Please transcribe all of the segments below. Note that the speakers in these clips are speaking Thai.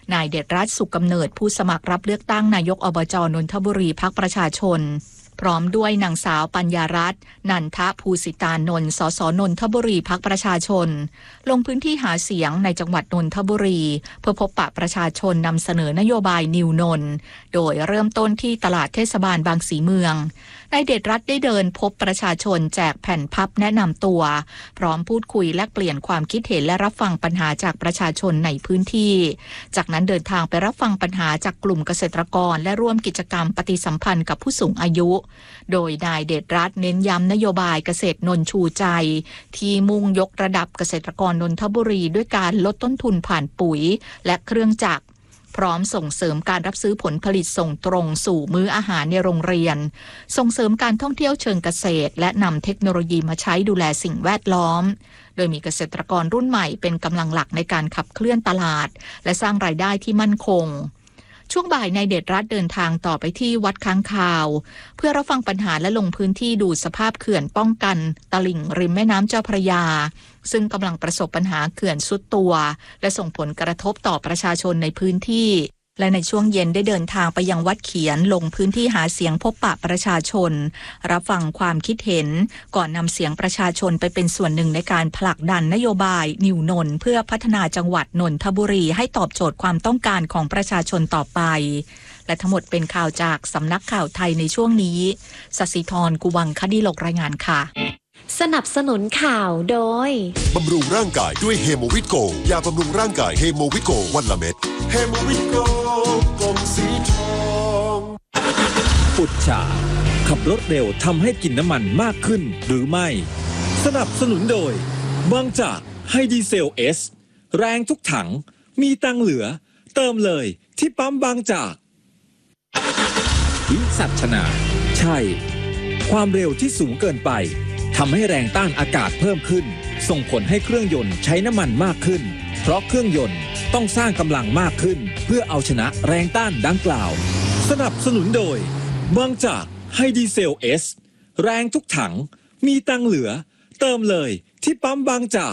นายเดชรัตน์สุขกำเนิดผู้สมัครรับเลือกตั้งนายกอบจ.นนทบุรีพรรคประชาชนพร้อมด้วยนางสาวปัญญารัตน์นันทภูสิตานนท์สสนนทบุรีพรรคประชาชนลงพื้นที่หาเสียงในจังหวัดนนทบุรีเพื่อพบปะประชาชนนำเสนอนโยบายนิวนนท์โดยเริ่มต้นที่ตลาดเทศบาลบางสีเมืองนายเดชรัตน์ได้เดินพบประชาชนแจกแผ่นพับแนะนำตัวพร้อมพูดคุยแลกเปลี่ยนความคิดเห็นและรับฟังปัญหาจากประชาชนในพื้นที่จากนั้นเดินทางไปรับฟังปัญหาจากกลุ่มเกษตรกรและร่วมกิจกรรมปฏิสัมพันธ์กับผู้สูงอายุโดยนายเดชรัตน์เน้นย้ำนโยบายเกษตรนนชูใจที่มุ่งยกระดับเกษตรกรนนทบุรีด้วยการลดต้นทุนผ่านปุ๋ยและเครื่องจักรพร้อมส่งเสริมการรับซื้อผลผลิตส่งตรงสู่มื้ออาหารในโรงเรียนส่งเสริมการท่องเที่ยวเชิงเกษตรและนำเทคโนโลยีมาใช้ดูแลสิ่งแวดล้อมโดยมีเกษตรกรรุ่นใหม่เป็นกำลังหลักในการขับเคลื่อนตลาดและสร้างรายได้ที่มั่นคงช่วงบ่ายนายเดชรัตน์เดินทางต่อไปที่วัดค้างคาวเพื่อรับฟังปัญหาและลงพื้นที่ดูสภาพเขื่อนป้องกันตลิ่งริมแม่น้ำเจ้าพระยาซึ่งกำลังประสบปัญหาเขื่อนทรุดตัวและส่งผลกระทบต่อประชาชนในพื้นที่และในช่วงเย็นได้เดินทางไปยังวัดเขียนลงพื้นที่หาเสียงพบปะประชาชนรับฟังความคิดเห็นก่อนนำเสียงประชาชนไปเป็นส่วนหนึ่งในการผลักดันนโยบายนิวนนท์เพื่อพัฒนาจังหวัดนนทบุรีให้ตอบโจทย์ความต้องการของประชาชนต่อไปและทั้งหมดเป็นข่าวจากสำนักข่าวไทยในช่วงนี้ศศิธร กุวังคดีโลกรายงานค่ะสนับสนุนข่าวโดยบำรุงร่างกายด้วยเฮโมวิโกยาบำรุงร่างกายเฮโมวิโกวันละเม็ดเฮโมวิโกกลมสีทองอุจฉาขับรถเร็วทำให้กินน้ำมันมากขึ้นหรือไม่สนับสนุนโดยบางจากไฮดีเซลเอสแรงทุกถังมีตังเหลือเติมเลยที่ปั๊มบางจากวิสัชนาใช่ความเร็วที่สูงเกินไปทำให้แรงต้านอากาศเพิ่มขึ้นส่งผลให้เครื่องยนต์ใช้น้ำมันมากขึ้นเพราะเครื่องยนต์ต้องสร้างกำลังมากขึ้นเพื่อเอาชนะแรงต้านดังกล่าวสนับสนุนโดยบางจากไฮดีเซลเอสแรงทุกถังมีตังเหลือเติมเลยที่ปั๊มบางจาก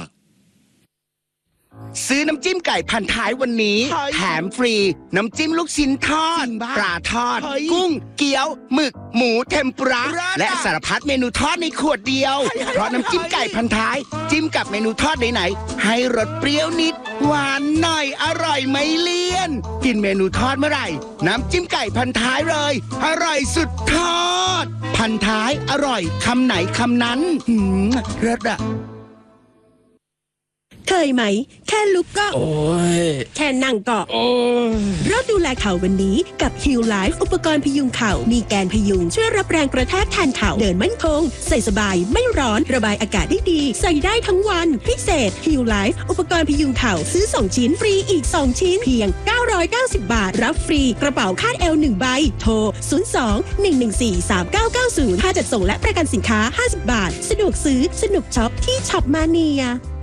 ซื้อน้ำจิ้มไก่พันท้ายวันนี้แถมฟรีน้ำจิ้มลูกชิ้นทอดปลาทอดกุ้งเกี๊ยวหมึกหมูเทมปุระและสารพัดเมนูทอดในขวดเดียวเพราะน้ำจิ้มไก่พันท้ายจิ้มกับเมนูทอดไหนๆให้รสเปรี้ยวนิดหวานหน่อยอร่อยไม่เลี่ยนกินเมนูทอดเมื่อไหร่น้ำจิ้มไก่พันท้ายเลยอร่อยสุดทอดพันท้ายอร่อยคำไหนคำนั้นเลิศอะเคยไหมแค่ลุกก็แค่นั่งก็เริ่มดูแลเข่าวันนี้กับ Heal Life อุปกรณ์พยุงเข่ามีแกนพยุงช่วยรับแรงกระแทกแทนเข่าเดินมั่นคงใส่สบายไม่ร้อนระบายอากาศได้ดีใส่ได้ทั้งวันพิเศษ Heal Life อุปกรณ์พยุงเข่าซื้อ2ชิ้นฟรีอีก2ชิ้นเพียง990 บาทรับฟรีกระเป๋าคาดเอว1ใบโทร02-114-3990ค่าจัดส่งและประกันสินค้า50 บาทสะดวกซื้อสนุกช็อปที่ช็อปมาเนีย